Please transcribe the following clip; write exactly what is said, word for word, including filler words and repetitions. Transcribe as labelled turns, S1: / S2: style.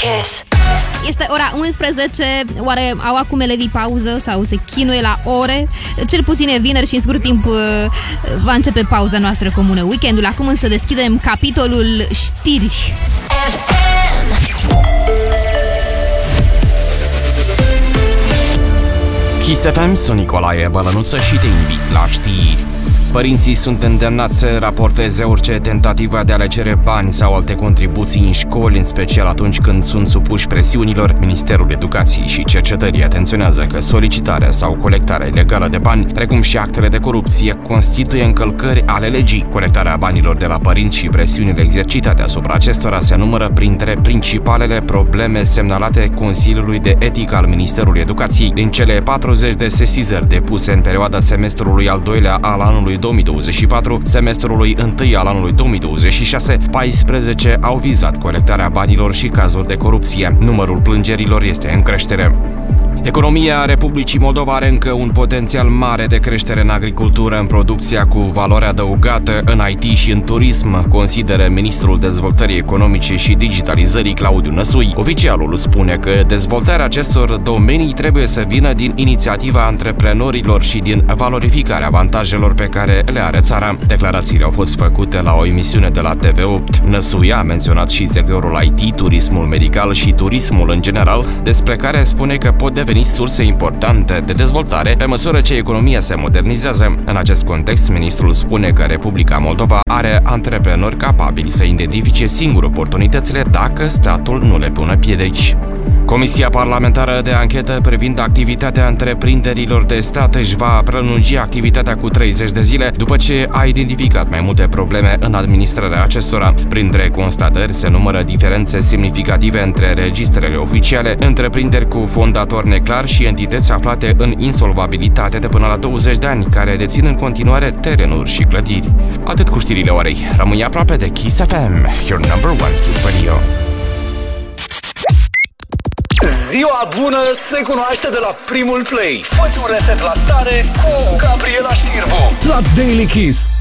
S1: Kiss.
S2: Este ora unsprezece, oare au acum elevii pauză sau se chinuie la ore? Cel puțin e vineri și în scurt timp va începe pauza noastră comună, weekendul. Acum însă deschidem capitolul știri.
S3: Kiss F M, sunt Nicolae Bălănuță și te invit la știri. Părinții sunt îndemnați să raporteze orice tentativă de a le cere bani sau alte contribuții în școli, în special atunci când sunt supuși presiunilor. Ministerul Educației și Cercetării atenționează că solicitarea sau colectarea ilegală de bani, precum și actele de corupție, constituie încălcări ale legii. Colectarea banilor de la părinți și presiunile exercitate asupra acestora se numără printre principalele probleme semnalate Consiliului de Etică al Ministerului Educației. Din cele patruzeci de sesizări depuse în perioada semestrului al doilea al anului două mii douăzeci și patru, semestrului întâi al anului două mii douăzeci și șase, paisprezece au vizat colectarea banilor și cazuri de corupție. Numărul plângerilor este în creștere. Economia Republicii Moldova are încă un potențial mare de creștere în agricultură, în producția cu valoare adăugată, în I T și în turism, consideră ministrul Dezvoltării Economice și Digitalizării Claudiu Năsui. Oficialul spune că dezvoltarea acestor domenii trebuie să vină din inițiativa antreprenorilor și din valorificarea avantajelor pe care le are țara. Declarațiile au fost făcute la o emisiune de la T V opt. Năsui a menționat și sectorul I T, turismul medical și turismul în general, despre care spune că pot deveni surse importante de dezvoltare pe măsură ce economia se modernizează. În acest context, ministrul spune că Republica Moldova are antreprenori capabili să identifice singur oportunitățile dacă statul nu le pune piedici. Comisia parlamentară de anchetă privind activitatea întreprinderilor de stat își va prelungi activitatea cu treizeci de zile după ce a identificat mai multe probleme în administrarea acestora. Printre constatări se numără diferențe semnificative între registrele oficiale, întreprinderi cu fondator neclar și entități aflate în insolvabilitate de până la douăzeci de ani, care dețin în continuare terenuri și clădiri. Atât cu știrile orei. Rămâi aproape de Kiss F M, your number one hit radio.
S4: Ziua bună se cunoaște de la primul play. Fă-ți un reset la stare cu Gabriela Știrbu la Daily Kiss.